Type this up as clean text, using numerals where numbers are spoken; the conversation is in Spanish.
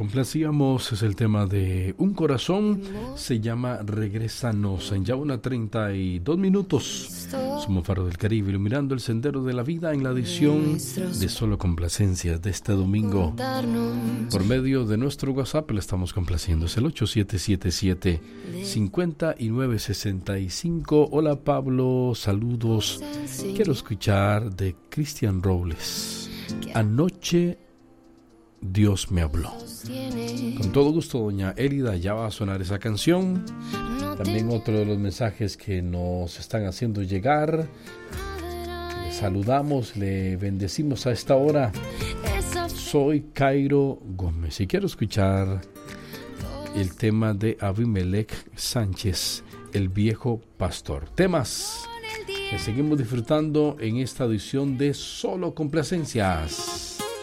Complacíamos, es el tema de Un Corazón, se llama Regrésanos, en ya 1:32. Somos Faro del Caribe, iluminando el sendero de la vida en la edición de Solo Complacencias de este domingo. Por medio de nuestro WhatsApp le estamos complaciendo, es el 8777-5965. Hola Pablo, saludos. Quiero escuchar de Cristian Robles, Anoche Dios me habló. Con todo gusto, doña Elida, ya va a sonar esa canción. También otro de los mensajes que nos están haciendo llegar. Le saludamos, le bendecimos a esta hora. Soy Cairo Gómez y quiero escuchar el tema de Abimelech Sánchez, El Viejo Pastor. Temas que seguimos disfrutando en esta edición de Solo Complacencias.